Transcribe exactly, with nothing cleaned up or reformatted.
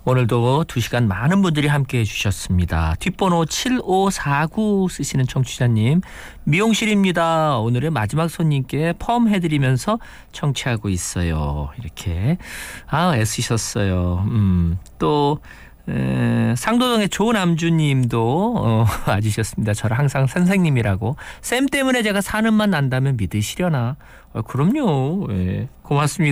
오늘도 두 시간 많은 분들이 함께해 주셨습니다. 뒷번호 칠오사구 쓰시는 청취자님, 미용실입니다. 오늘의 마지막 손님께 펌 해드리면서 청취하고 있어요. 이렇게 아 애쓰셨어요. 음, 또 에, 상도동의 조남주님도 어, 와주셨습니다. 저를 항상 선생님이라고. 쌤 때문에 제가 사는 맛 난다면 믿으시려나? 어, 그럼요. 예, 고맙습니다.